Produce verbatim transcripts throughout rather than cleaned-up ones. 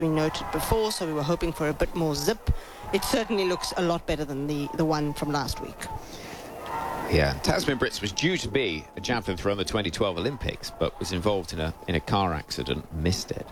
we noted before, so we were hoping for a bit more zip. It certainly looks a lot better than the, the one from last week. Yeah, Tasmin Brits was due to be a javelin thrower in the twenty twelve Olympics, but was involved in a, in a car accident, missed it.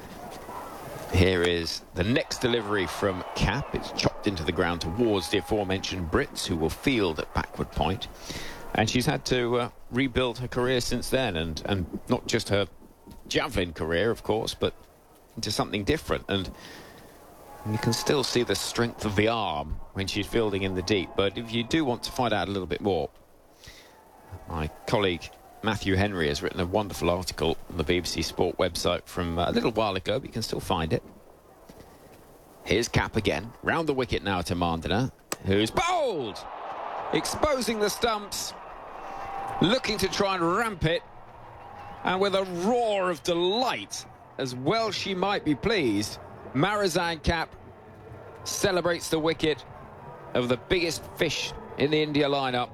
Here is the next delivery from Cap. It's chopped into the ground towards the aforementioned Brits, who will field at backward point. And she's had to uh, rebuild her career since then, and, and not just her javelin career, of course, but into something different. And you can still see the strength of the arm when she's fielding in the deep. But if you do want to find out a little bit more, my colleague Matthew Henry has written a wonderful article on the B B C Sport website from a little while ago, but you can still find it. Here's Cap again, round the wicket now to Mandana, who's bowled, exposing the stumps, looking to try and ramp it, and with a roar of delight, as well she might be pleased, Marizanne Kapp celebrates the wicket of the biggest fish in the India lineup.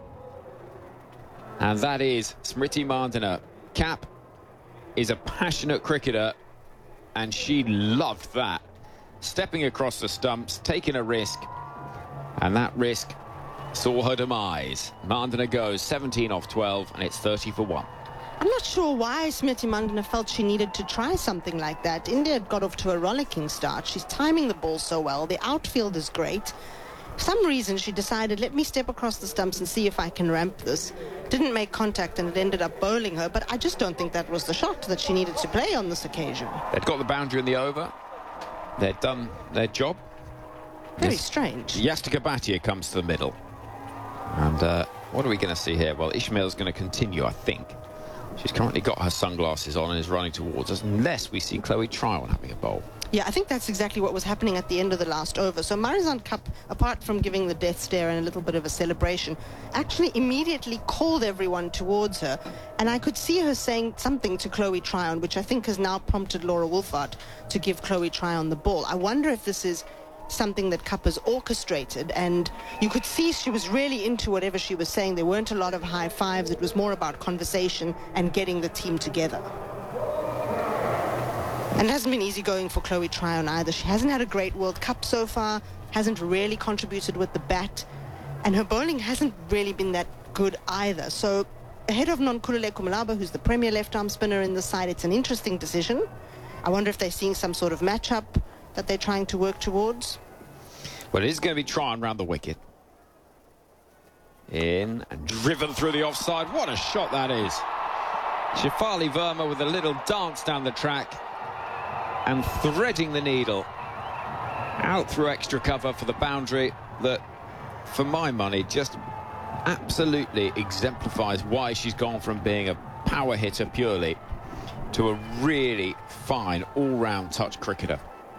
And that is Smriti Mandana. Kapp is a passionate cricketer, and she loved that. Stepping across the stumps, taking a risk, and that risk saw her demise. Mandana goes seventeen off twelve, and it's thirty for one. I'm not sure why Smriti Mandana felt she needed to try something like that. India had got off to a rollicking start. She's timing the ball so well. The outfield is great. For some reason, she decided, let me step across the stumps and see if I can ramp this. Didn't make contact, and it ended up bowling her, but I just don't think that was the shot that she needed to play on this occasion. They'd got the boundary in the over. They'd done their job. Very yes. strange. Yastika Bhatia comes to the middle. And uh, what are we going to see here? Well, Ishmael's going to continue, I think. She's currently got her sunglasses on and is running towards us, unless we see Chloe Tryon having a bowl. Yeah, I think that's exactly what was happening at the end of the last over. So Marizanne Kapp, apart from giving the death stare and a little bit of a celebration, actually immediately called everyone towards her. And I could see her saying something to Chloe Tryon, which I think has now prompted Laura Wolfart to give Chloe Tryon the ball. I wonder if this is something that Kapp has orchestrated, and you could see she was really into whatever she was saying. There weren't a lot of high fives. It was more about conversation and getting the team together. And it hasn't been easy going for Chloe Tryon either. She hasn't had a great World Cup so far, hasn't really contributed with the bat, and her bowling hasn't really been that good either. So ahead of Nonkululeko Malaba, who's the premier left-arm spinner in the side, it's an interesting decision. I wonder if they're seeing some sort of matchup that they're trying to work towards. Well, it is going to be Tryon round the wicket. In and driven through the offside. What a shot that is. Shefali Verma with a little dance down the track and threading the needle out through extra cover for the boundary that, for my money, just absolutely exemplifies why she's gone from being a power hitter purely to a really fine all-round touch cricketer.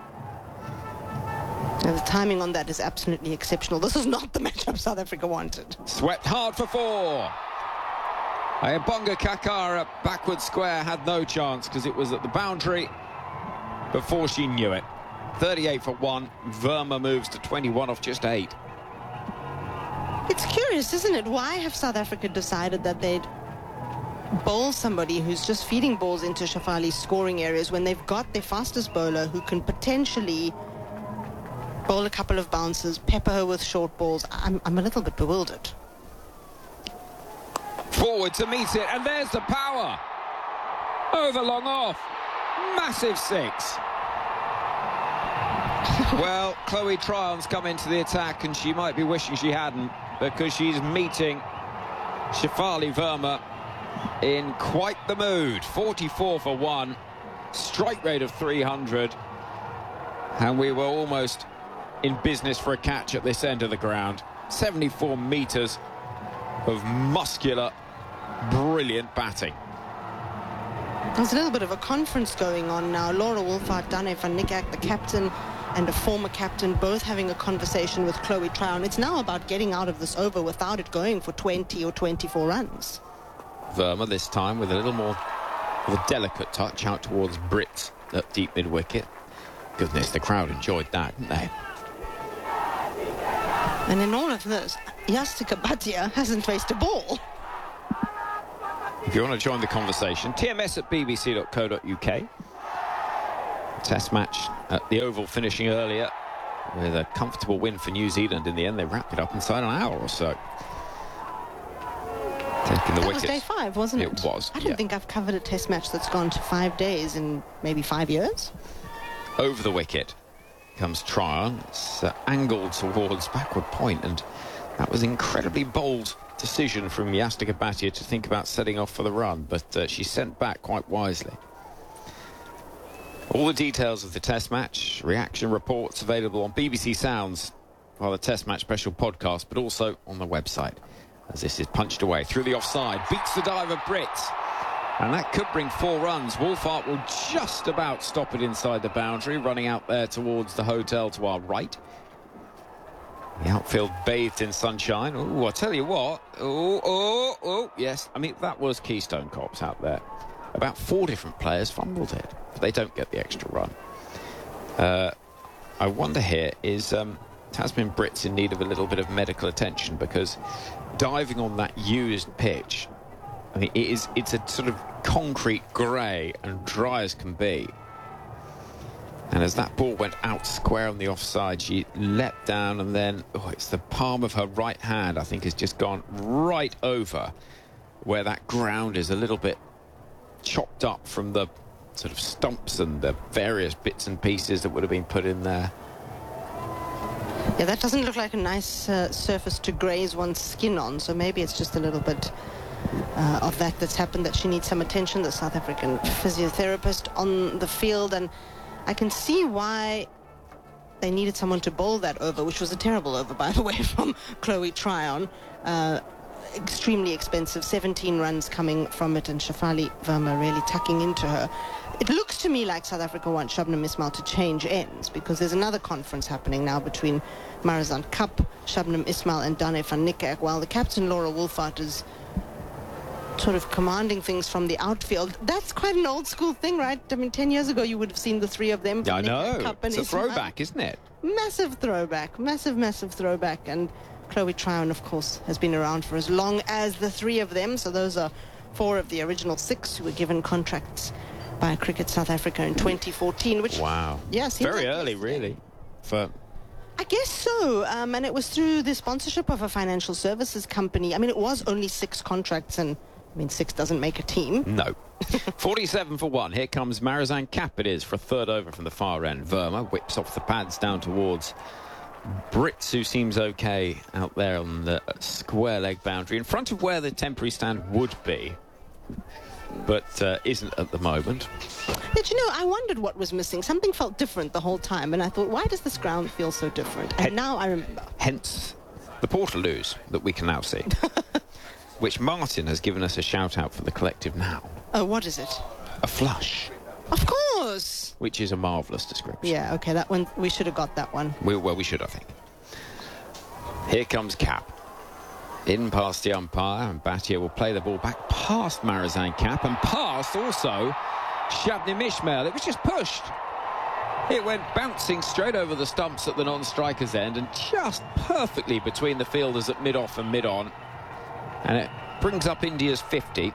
And the timing on that is absolutely exceptional. This is not the matchup South Africa wanted. Swept hard for four. Ayabonga Kakara backward square had no chance because it was at the boundary before she knew it. thirty-eight for one. Verma moves to twenty-one off just eight. It's curious, isn't it? Why have South Africa decided that they'd bowl somebody who's just feeding balls into Shefali's scoring areas when they've got their fastest bowler who can potentially bowl a couple of bounces, pepper her with short balls? I'm, I'm a little bit bewildered. Forward to meet it, and there's the power. Over long off. Massive six. Well, Chloe Tryon's come into the attack, and she might be wishing she hadn't, because she's meeting Shefali Verma in quite the mood. forty-four for one, strike rate of three hundred, and we were almost in business for a catch at this end of the ground. seventy-four metres of muscular, brilliant batting. There's a little bit of a conference going on now. Laura Wolfart, Dane van Niekerk, the captain, and a former captain, both having a conversation with Chloe Tryon. It's now about getting out of this over without it going for twenty or twenty-four runs. Verma this time with a little more of a delicate touch out towards Britt at deep mid-wicket. Goodness, the crowd enjoyed that, didn't they? And in all of this, Yastika Bhatia hasn't faced a ball. If you want to join the conversation, T M S at b b c dot co dot u k. Test match at the Oval finishing earlier with a comfortable win for New Zealand. In the end, they wrapped it up inside an hour or so. Taking the That wicket. was day five, wasn't it? It was, I don't yeah. think I've covered a test match that's gone to five days in maybe five years. Over the wicket comes Tryon. It's uh, angled towards backward point, and that was an incredibly bold decision from Yastika Bhatia to think about setting off for the run, but uh, she sent back quite wisely. All the details of the test match, reaction reports available on B B C Sounds, while the test match special podcast, but also on the website. As this is punched away through the offside, beats the dive of Brits, and that could bring four runs. Wolfart will just about stop it inside the boundary, running out there towards the hotel to our right. The outfield bathed in sunshine. Oh, I tell you what. Oh, oh, oh, yes. I mean, that was Keystone Cops out there. About four different players fumbled it, but they don't get the extra run. Uh, I wonder here, is um, Tasmin Brits in need of a little bit of medical attention? Because diving on that used pitch, I mean, it is, it's a sort of concrete grey and dry as can be. And as that ball went out square on the offside, she leapt down, and then, oh, it's the palm of her right hand, I think, has just gone right over where that ground is a little bit chopped up from the sort of stumps and the various bits and pieces that would have been put in there. Yeah, that doesn't look like a nice uh, surface to graze one's skin on, so maybe it's just a little bit uh, of that that's happened, that she needs some attention. The South African physiotherapist on the field, and I can see why they needed someone to bowl that over, which was a terrible over, by the way, from Chloe Tryon. Uh, extremely expensive, seventeen runs coming from it, and Shafali Verma really tucking into her. It looks to me like South Africa wants Shabnam Ismail to change ends, because there's another conference happening now between Marizanne Kapp, Shabnam Ismail and Dane van Niekerk, while the captain, Laura Wolfart, is sort of commanding things from the outfield. That's quite an old school thing, right? I mean, ten years ago you would have seen the three of them. Yeah, I know. Kapp and It's a Ismail. throwback, isn't it? Massive throwback, massive, massive throwback. And Chloe Tryon, of course, has been around for as long as the three of them. So those are four of the original six who were given contracts by Cricket South Africa in twenty fourteen, which... Wow. Yeah, seems very like early, yesterday. really. For I guess so. Um, and it was through the sponsorship of a financial services company. I mean, it was only six contracts, and I mean, six doesn't make a team. No. forty-seven for one. Here comes Marizanne Kapp, it is, for a third over from the far end. Verma whips off the pads down towards Brits, who seems okay out there on the square leg boundary, in front of where the temporary stand would be, but uh, isn't at the moment. But, you know, I wondered what was missing. Something felt different the whole time, and I thought, why does this ground feel so different? And Hen- now I remember. Hence the Portaloos that we can now see, which Martin has given us a shout-out for the collective now. Oh, what is it? A flush, Of course! which is a marvellous description. Yeah, okay, that one, we should have got that one. We, well, we should, I think. Here comes Kapp. In past the umpire, and Bhatia will play the ball back past Marizanne Kapp, and past also Shabnam Ismail. It was just pushed. It went bouncing straight over the stumps at the non-striker's end, and just perfectly between the fielders at mid-off and mid-on. And it brings up India's fifty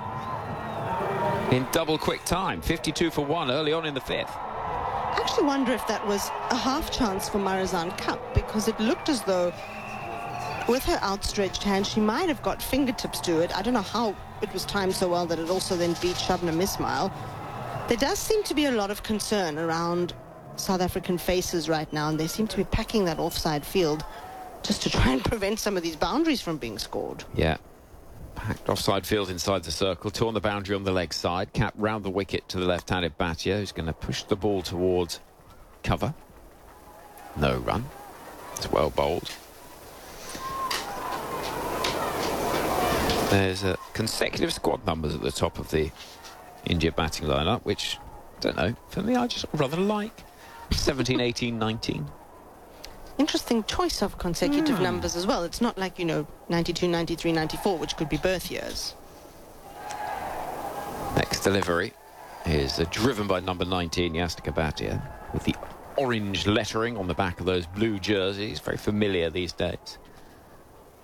in double quick time. fifty-two for one early on in the fifth. I actually wonder if that was a half chance for Marizanne Kapp, because it looked as though with her outstretched hand she might have got fingertips to it. I don't know how it was timed so well that it also then beat Shabnam Ismail. There does seem to be a lot of concern around South African faces right now, and they seem to be packing that offside field just to try and prevent some of these boundaries from being scored. Yeah. Packed offside field inside the circle, two on the boundary on the leg side. Kapp round the wicket to the left-handed Bhatia, who's going to push the ball towards cover. No run. It's well bowled. There's uh, consecutive squad numbers at the top of the India batting lineup, which, I don't know, for me I just rather like. seventeen, eighteen, nineteen. Interesting choice of consecutive Mm. numbers as well. It's not like, you know, ninety-two, ninety-three, ninety-four, which could be birth years. Next delivery is uh, driven by number nineteen, Yastika Bhatia, with the orange lettering on the back of those blue jerseys. Very familiar these days.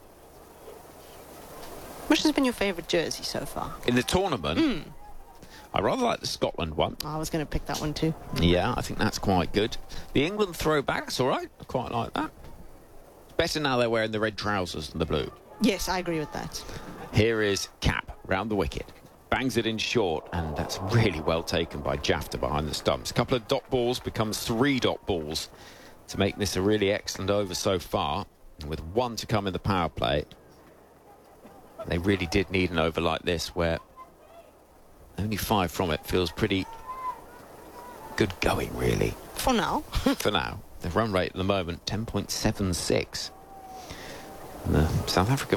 Which has been your favourite jersey so far? In the tournament, Mm. I rather like the Scotland one. I was going to pick that one too. Yeah, I think that's quite good. The England throwback's all right. I quite like that. It's better now they're wearing the red trousers than the blue. Yes, I agree with that. Here is Cap round the wicket. Bangs it in short, and that's really well taken by Jafta behind the stumps. A couple of dot balls becomes three dot balls to make this a really excellent over so far. And with one to come in the power play, they really did need an over like this, where only five from it feels pretty good going, really. For now. For now. The run rate at the moment, ten point seven six. And the South Africa